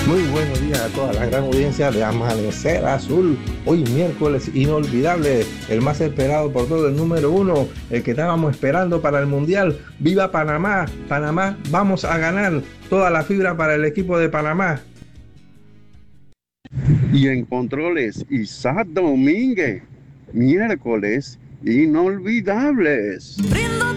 Muy buenos días a toda la gran audiencia de Amanecer Azul. Hoy miércoles inolvidable, el más esperado por todo, el número uno, el que estábamos esperando para el Mundial. ¡Viva Panamá! Panamá, vamos a ganar. Toda la fibra para el equipo de Panamá. Y en controles, Isaac Domínguez, miércoles inolvidables.